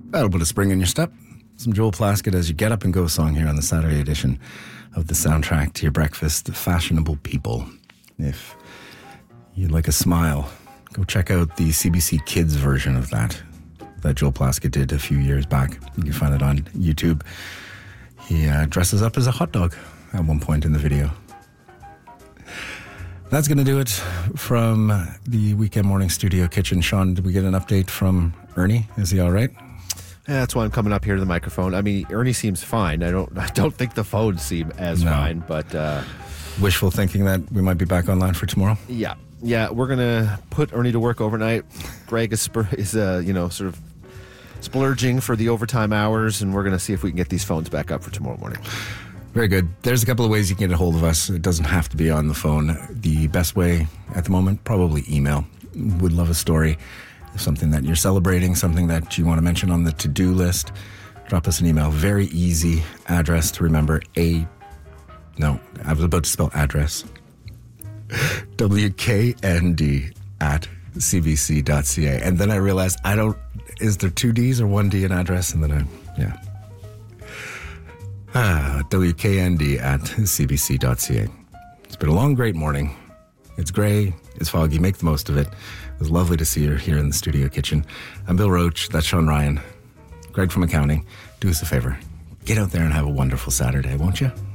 A little bit of spring in your step. Some Joel Plaskett as you get up and go song here on the Saturday edition of the soundtrack to your breakfast, Fashionable People. If you'd like a smile, go check out the CBC Kids version of that Joel Plaskett did a few years back. You can find it on YouTube. He dresses up as a hot dog at one point in the video. That's going to do it from the Weekend Morning Studio Kitchen. Sean, did we get an update from Ernie? Is he all right? Yeah, that's why I'm coming up here to the microphone. I mean, Ernie seems fine. I don't think the phones seem as fine, but wishful thinking that we might be back online for tomorrow. Yeah, we're gonna put Ernie to work overnight. Greg is sort of splurging for the overtime hours, and we're gonna see if we can get these phones back up for tomorrow morning. Very good. There's a couple of ways you can get a hold of us. It doesn't have to be on the phone. The best way at the moment, probably email. Would love a story. Something that you're celebrating, something that you want to mention on the to-do list. Drop us an email. Very easy address to remember. I was about to spell address. WKND@cbc.ca. And then I realized is there two Ds or one D in address? And then WKND@cbc.ca. It's been a long, great morning. It's gray, it's foggy, make the most of it. It was lovely to see you here in the studio kitchen. I'm Bill Roach, that's Sean Ryan. Greg from accounting. Do us a favor, get out there and have a wonderful Saturday, won't you?